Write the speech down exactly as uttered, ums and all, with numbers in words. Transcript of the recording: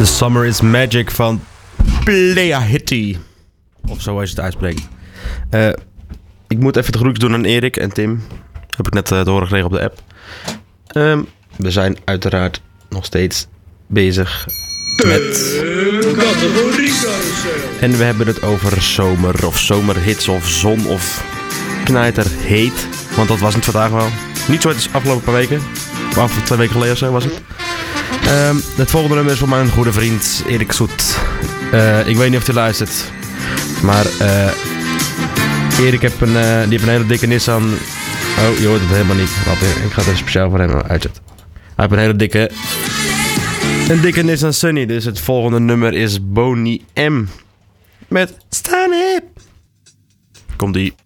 The Summer is Magic van Playa Hitty. Of zo als je het uitspreekt. Uh, ik moet even de groetjes doen aan Erik en Tim. Heb ik net uh, te horen gekregen op de app. Um, we zijn uiteraard nog steeds bezig met... En we hebben het over zomer of zomerhits of zon of knijter heet. Want dat was het vandaag wel. Niet zo het afgelopen paar weken. Of twee weken geleden of zo was het. Um, het volgende nummer is voor mijn goede vriend Erik Zoet. Uh, ik weet niet of hij luistert. Maar uh, Erik heb een, uh, die heeft een hele dikke Nissan. Oh, je hoort het helemaal niet. Wacht, ik ga het even speciaal voor hem uitzetten. Hij heeft een hele dikke... Een dikke Nissan Sunny. Dus het volgende nummer is Boney M. Met Staan Hip. Komt-ie.